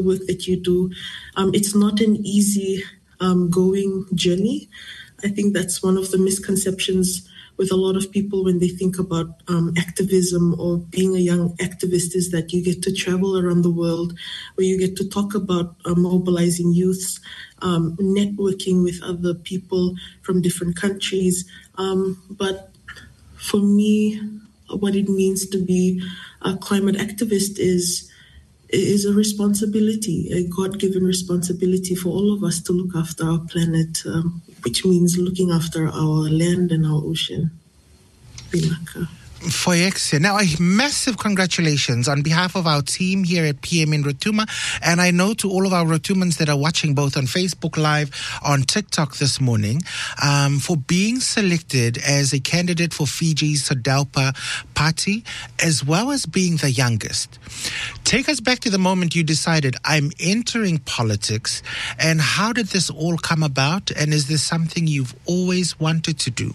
work that you do. It's not an easy going journey. I think that's one of the misconceptions with a lot of people when they think about activism or being a young activist, is that you get to travel around the world, where you get to talk about mobilizing youths, networking with other people from different countries. But for me, what it means to be a climate activist is a responsibility, a God-given responsibility for all of us to look after our planet, which means looking after our land and our ocean. Vinaka. Foyekse. Now, a massive congratulations on behalf of our team here at PM in Rotuma, and I know to all of our Rotumans that are watching both on Facebook Live, on TikTok this morning, for being selected as a candidate for Fiji's SODALPA party, as well as being the youngest. Take us back to the moment you decided, I'm entering politics, and how did this all come about, and is this something you've always wanted to do?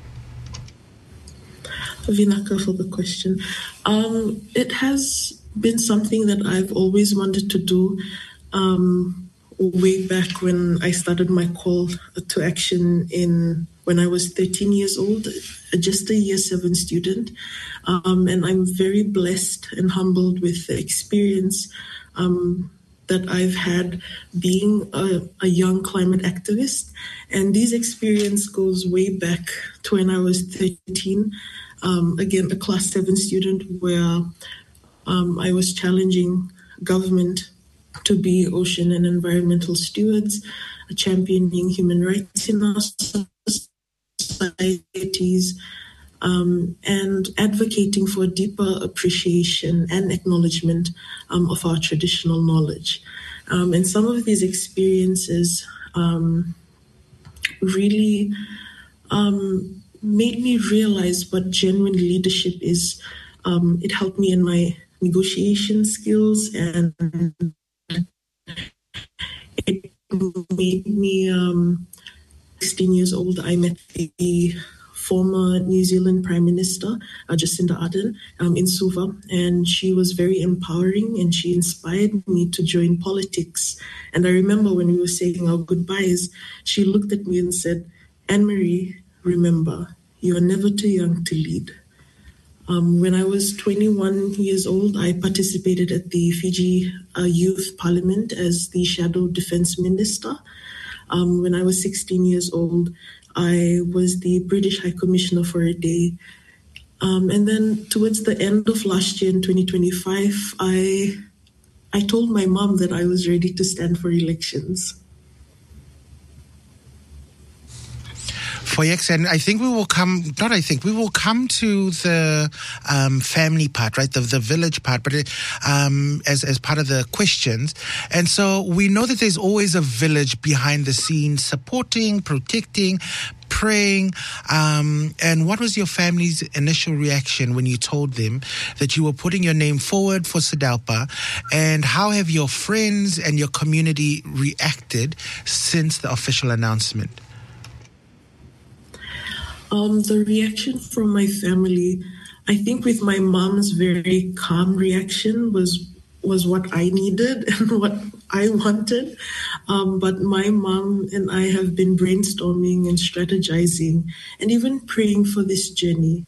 Vinaka, for the question. It has been something that I've always wanted to do, way back when I started my call to action when I was 13 years old, just a year 7 student. And I'm very blessed and humbled with the experience that I've had being a young climate activist. And this experience goes way back to when I was 13. Again, a class 7 student, where I was challenging government to be ocean and environmental stewards, championing human rights in our societies, and advocating for a deeper appreciation and acknowledgement of our traditional knowledge. And some of these experiences really made me realize what genuine leadership is. It helped me in my negotiation skills, and it made me 16 years old. I met the former New Zealand Prime Minister, Jacinda Ardern, in Suva, and she was very empowering, and she inspired me to join politics. And I remember when we were saying our goodbyes, she looked at me and said, "Anne-Marie, remember, you are never too young to lead." When I was 21 years old, I participated at the Fiji Youth Parliament as the Shadow Defence Minister. When I was 16 years old, I was the British High Commissioner for a day. And then towards the end of last year in 2025, I told my mom that I was ready to stand for elections. Foyekse, and I think we will come to the family part, right? The village part, but as part of the questions. And so we know that there's always a village behind the scenes supporting, protecting, praying. And what was your family's initial reaction when you told them that you were putting your name forward for SODALPA? And how have your friends and your community reacted since the official announcement? The reaction from my family, I think with my mom's very calm reaction was what I needed and what I wanted. But my mom and I have been brainstorming and strategizing and even praying for this journey.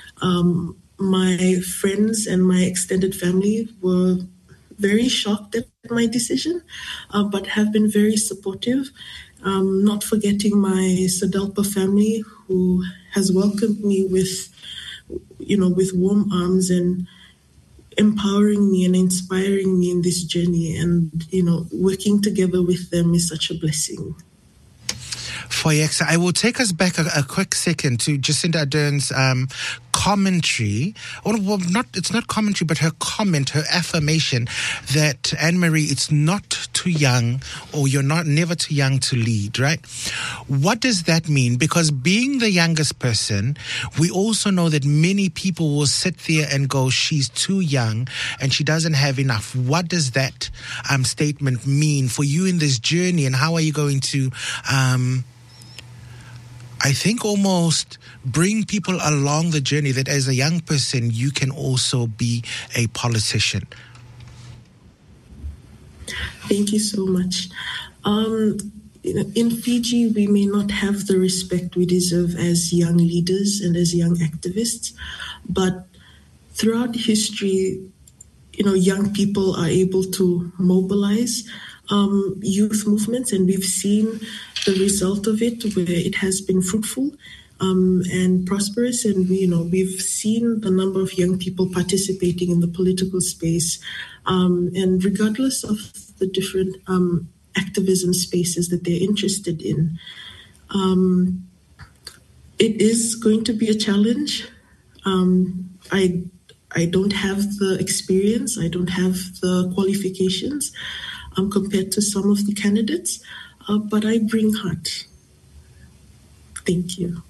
My friends and my extended family were very shocked at my decision, but have been very supportive. Not forgetting my SODALPA family, who has welcomed me with warm arms and empowering me and inspiring me in this journey. And, working together with them is such a blessing. Foyekse, I will take us back a quick second to Jacinda Ardern's commentary, it's not commentary, but her comment, her affirmation that, Anne-Marie, it's not too young, or you're never too young to lead, right? What does that mean? Because being the youngest person, we also know that many people will sit there and go, she's too young and she doesn't have enough. What does that statement mean for you in this journey, and how are you going to I think almost bring people along the journey that as a young person, you can also be a politician? Thank you so much. In Fiji, we may not have the respect we deserve as young leaders and as young activists, but throughout history, young people are able to mobilize youth movements, and we've seen the result of it, where it has been fruitful and prosperous. And we've seen the number of young people participating in the political space, and regardless of the different activism spaces that they're interested in. It is going to be a challenge. I don't have the experience, I don't have the qualifications compared to some of the candidates, but I bring heart. Thank you.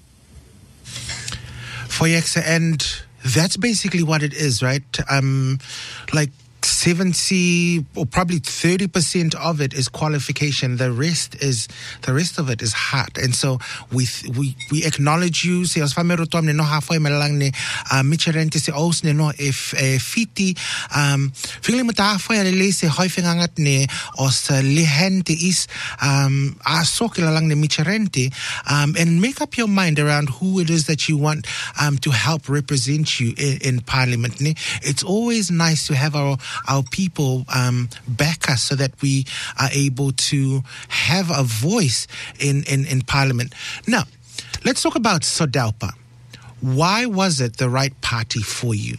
Foyexa, and that's basically what it is, right? Like 70 or probably 30% of it is qualification. The rest of it is heart. And so we acknowledge you. Se os famero tom ne no hafoi melang ne micherente se os ne no if fiti fingli mata hafoi ale se häufig angat ne os lehente is asok lang ne micherente and make up your mind around who it is that you want to help represent you in parliament. Ne? It's always nice to have our people back us so that we are able to have a voice in Parliament. Now, let's talk about SODELPA. Why was it the right party for you?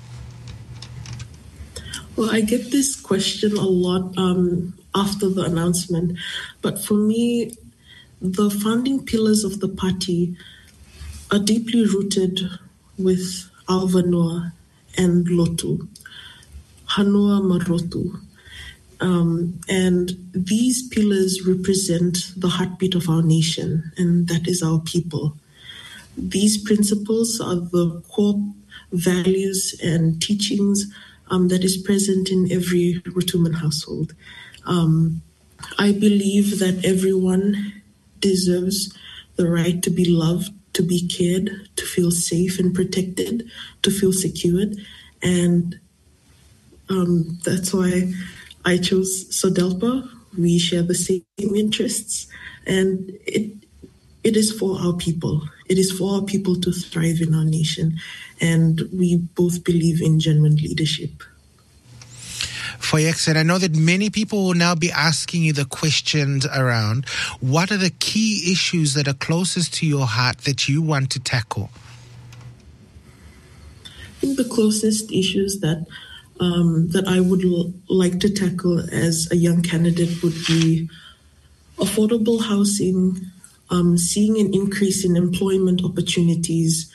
Well, I get this question a lot after the announcement. But for me, the founding pillars of the party are deeply rooted with Alvanua and Lotu. Hanua Marotu. And these pillars represent the heartbeat of our nation, and that is our people. These principles are the core values and teachings that is present in every Rotuman household. I believe that everyone deserves the right to be loved, to be cared, to feel safe and protected, to feel secured, and that's why I chose SODELPA. We share the same interests, and it is for our people. It is for our people to thrive in our nation, and we both believe in genuine leadership. Foyexa, and I know that many people will now be asking you the questions around what are the key issues that are closest to your heart that you want to tackle? I think the closest issues that I would like to tackle as a young candidate would be affordable housing, seeing an increase in employment opportunities,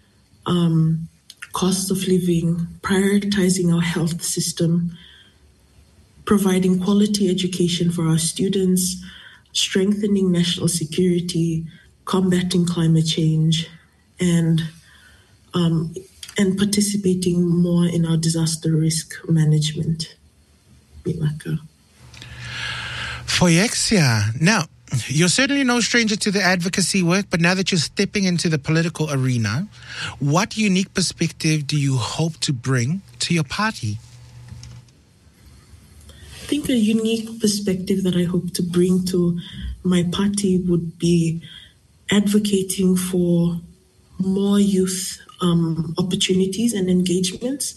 cost of living, prioritizing our health system, providing quality education for our students, strengthening national security, combating climate change, and participating more in our disaster risk management. Foyexa, now, you're certainly no stranger to the advocacy work, but now that you're stepping into the political arena, what unique perspective do you hope to bring to your party? I think a unique perspective that I hope to bring to my party would be advocating for more youth opportunities and engagements.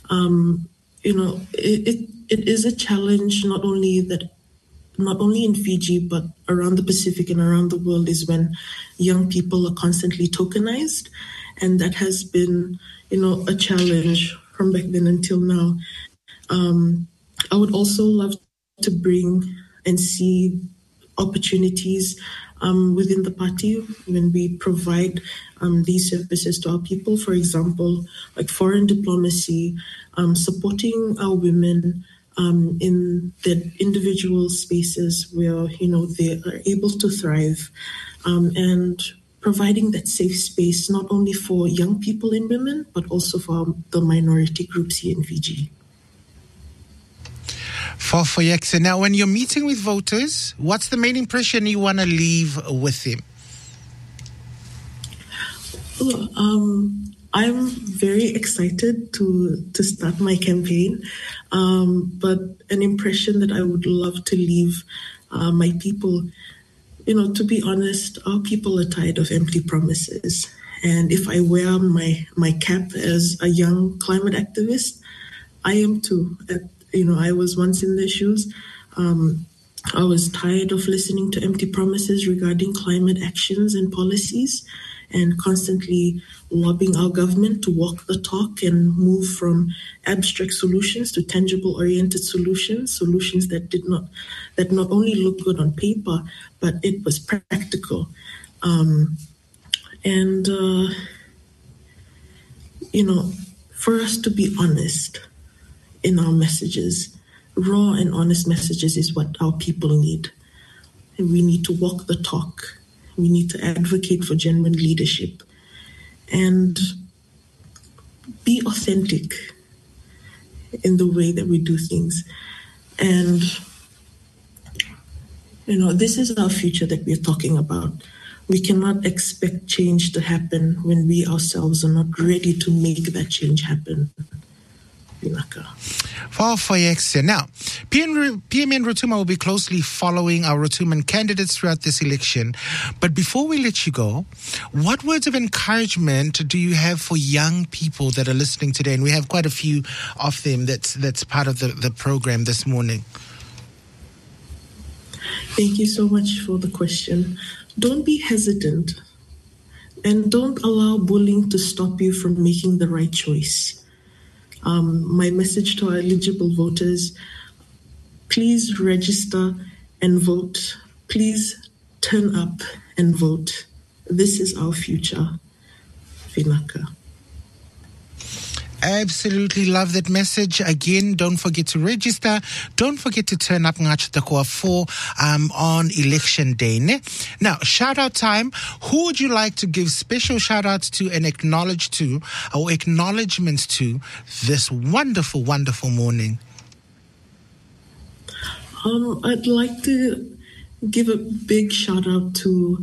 It is a challenge not only in Fiji but around the Pacific and around the world, is when young people are constantly tokenized, and that has been a challenge from back then until now. I would also love to bring and see opportunities within the party when we provide these services to our people. For example, like foreign diplomacy, supporting our women in their individual spaces where they are able to thrive, and providing that safe space not only for young people and women but also for the minority groups here in Fiji. For Foyexa, now when you're meeting with voters, what's the main impression you want to leave with them? I'm very excited to start my campaign, but an impression that I would love to leave my people. To be honest, our people are tired of empty promises. And if I wear my cap as a young climate activist, I am too. I was once in their shoes. I was tired of listening to empty promises regarding climate actions and policies and constantly lobbying our government to walk the talk and move from abstract solutions to tangible oriented solutions that not only look good on paper, but it was practical. For us to be honest in our messages, raw and honest messages is what our people need. And we need to walk the talk. We need to advocate for genuine leadership and be authentic in the way that we do things. And, this is our future that we're talking about. We cannot expect change to happen when we ourselves are not ready to make that change happen. Now, PMN Rotuma will be closely following our Rotuman candidates throughout this election. But before we let you go, what words of encouragement do you have for young people that are listening today? And we have quite a few of them that's part of the program this morning. Thank you so much for the question. Don't be hesitant and don't allow bullying to stop you from making the right choice. My message to our eligible voters, please register and vote. Please turn up and vote. This is our future. Vinaka. Absolutely love that message. Again, don't forget to register. Don't forget to turn up for on election day. Ne? Now, shout out time. Who would you like to give special shout outs to and acknowledgements to this wonderful, wonderful morning? I'd like to give a big shout out to,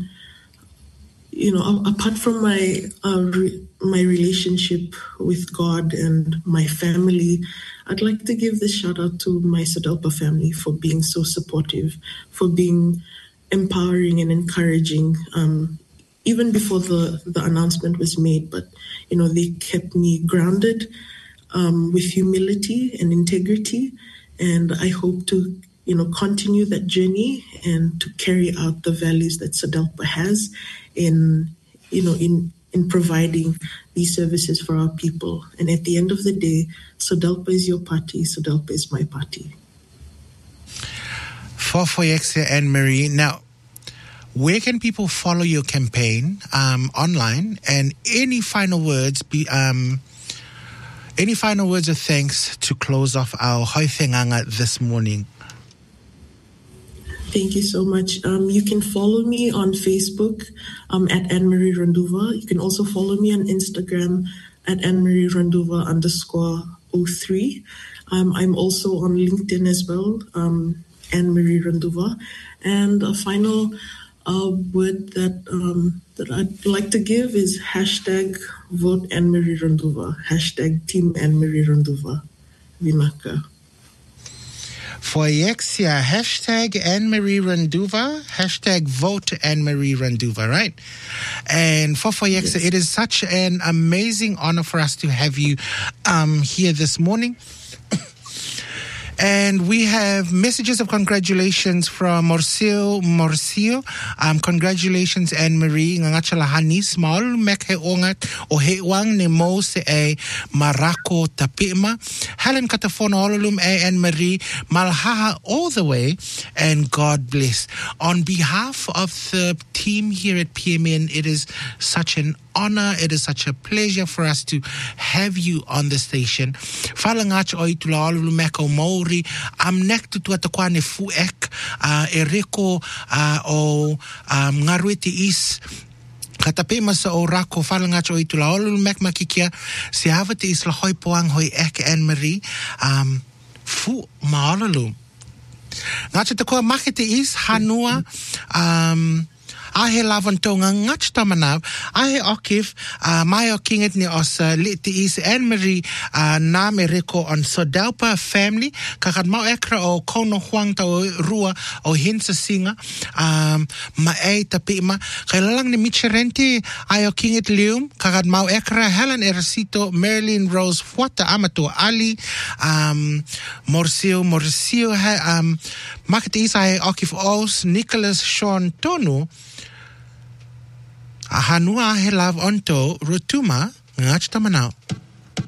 apart from my relationship with God and my family, I'd like to give this shout out to my SODELPA family for being so supportive, for being empowering and encouraging, even before the announcement was made. But, they kept me grounded with humility and integrity. And I hope to, continue that journey and to carry out the values that SODELPA has in providing these services for our people. And at the end of the day, SODELPA is your party, SODELPA is my party. For Foyexia and Marie, now, where can people follow your campaign online? And any final words of thanks to close off our Hoifenganga this morning? Thank you so much. You can follow me on Facebook at Anne-Marie Randuva. You can also follow me on Instagram at Anne-Marie Randuva _03. I'm also on LinkedIn as well, Anne-Marie Randuva. And a final word that I'd like to give is hashtag vote Anne-Marie Randuva, hashtag team Anne-Marie Randuva. Vinaka. Foyexia, hashtag Anne-Marie Randuva, hashtag vote Anne-Marie Randuva, right? And for Foyexia, yes. It is such an amazing honor for us to have you here this morning. And we have messages of congratulations from Morcio. Congratulations, Anne-Marie. Ngangachalahani, small mekhe ongat o hewang ne mo se e marako tapima. Helen Katafona olulum e Anne-Marie. Malhaha all the way. And God bless. On behalf of the team here at PMN, it is such an honor. It is such a pleasure for us to have you on the station. Falangach oitula olulumeko Maori. Amnek tuatuakwane fuek ereko o ngaruiti is katapema sa orako falangacho itula olul mek makikia se havate is la hoi poang hoi ek Anne-Marie fu maalalu ngacha te koa makete is hanua a he lavan tonga ngach tamanav, a he okif, mai o kinget ni os Liti is Anne-Marie na me reko on Sodelpa family, kakad mau ekra o kono huang tau rua o hinsa singa, ma e tapima, kay lalang ni Micherenti, ay o kinget lium, kakad mau ekra Helen Erasito, Marilyn Rose, Fuata Amato Ali, Morcio, Makati is ay okif os, Nicholas Sean Tonu, Hanua he lav onto Rotuma, ngach tamanao.